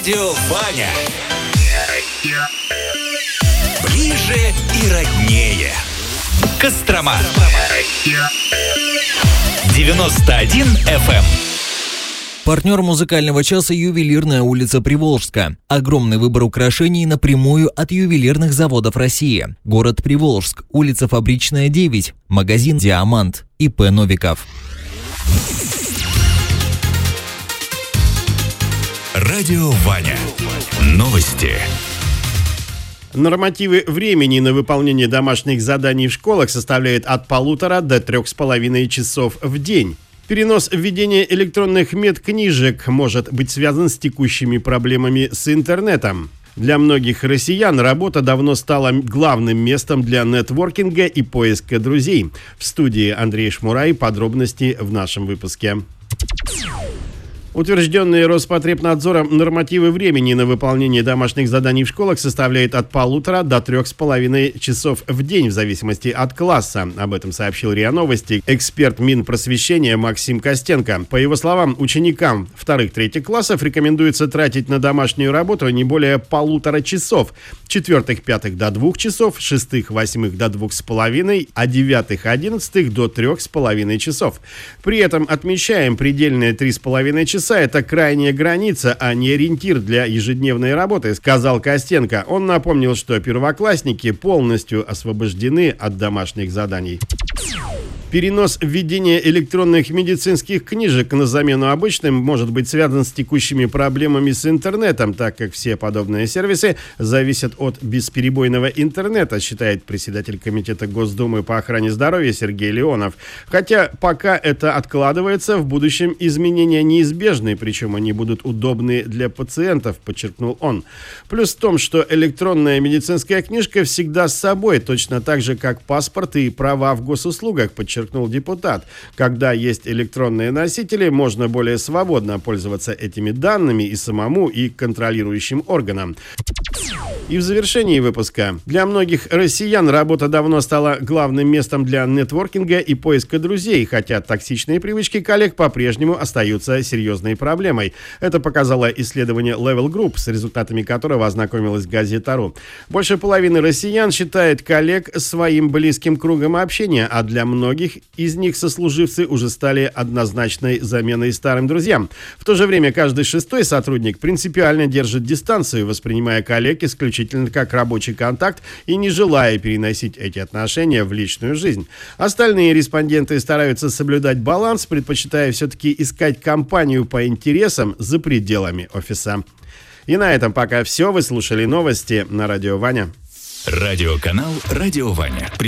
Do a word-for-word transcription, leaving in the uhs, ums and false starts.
Радио Ваня. Ближе и роднее. Кострома. девяносто один эф эм. Партнер музыкального часа — ювелирная улица Приволжска. Огромный выбор украшений напрямую от ювелирных заводов России. Город Приволжск, улица Фабричная, девять. Магазин «Диамант». и пэ Новиков. Радио Ваня. Новости. Нормативы времени на выполнение домашних заданий в школах составляют от полутора до трех с половиной часов в день. Перенос введения электронных медкнижек может быть связан с текущими проблемами с интернетом. Для многих россиян работа давно стала главным местом для нетворкинга и поиска друзей. В студии Андрей Шмурай. Подробности в нашем выпуске. Утвержденные Роспотребнадзором нормативы времени на выполнение домашних заданий в школах составляют от полутора до трех с половиной часов в день в зависимости от класса. Об этом сообщил РИА Новости эксперт Минпросвещения Максим Костенко. По его словам, ученикам вторых-третьих классов рекомендуется тратить на домашнюю работу не более полутора часов, четвертых-пятых до двух часов, шестых-восьмых до двух с половиной, а девятых-одиннадцатых до трех с половиной часов. При этом отмечаем, предельные три с половиной часа – это крайняя граница, а не ориентир для ежедневной работы, сказал Костенко. Он напомнил, что первоклассники полностью освобождены от домашних заданий. Перенос введения электронных медицинских книжек на замену обычным может быть связан с текущими проблемами с интернетом, так как все подобные сервисы зависят от бесперебойного интернета, считает председатель Комитета Госдумы по охране здоровья Сергей Леонов. Хотя пока это откладывается, в будущем изменения неизбежны, причем они будут удобны для пациентов, подчеркнул он. Плюс в том, что электронная медицинская книжка всегда с собой, точно так же, как паспорт и права в госуслугах, подчеркнул депутат. Когда есть электронные носители, можно более свободно пользоваться этими данными и самому, и контролирующим органам. И в завершении выпуска. Для многих россиян работа давно стала главным местом для нетворкинга и поиска друзей, хотя токсичные привычки коллег по-прежнему остаются серьезной проблемой. Это показало исследование Level Group, с результатами которого ознакомилась Газета.ру. Больше половины россиян считает коллег своим близким кругом общения, а для многих из них сослуживцы уже стали однозначной заменой старым друзьям. В то же время каждый шестой сотрудник принципиально держит дистанцию, воспринимая коллег исключительно как рабочий контакт и не желая переносить эти отношения в личную жизнь. Остальные респонденты стараются соблюдать баланс, предпочитая все-таки искать компанию по интересам за пределами офиса. И на этом пока все. Вы слушали новости на Радио Ваня. Радиоканал «Радио Ваня».